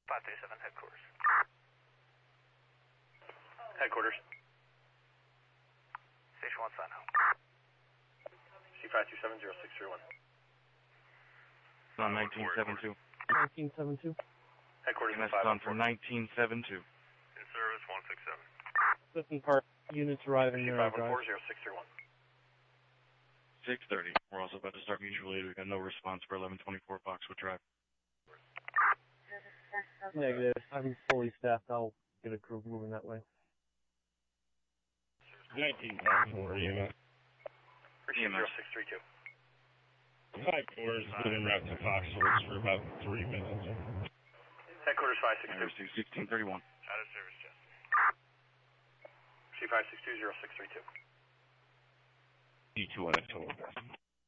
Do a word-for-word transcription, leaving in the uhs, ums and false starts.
five three seven, headquarters. Headquarters. Station one, sign out. C five two seven zero six three one. On nineteen seven two. nineteen seven two. Headquarters And is that's five on one four. for nineteen seven two. In service, one six seven. Clifton Park, units arriving C there. five one four zero six three one. six thirty. We're also about to start mutual aid. We've got no response for eleven twenty-four Foxwood Drive. Negative. I'm fully staffed. I'll get a crew moving that way. nineteen five four E M S. Receive zero six three two. Headquarters has been en route to Foxwoods for about three minutes. Headquarters five six I two. received sixteen thirty-one. Out of service, Justin. C five six two zero six three two. D two on a total.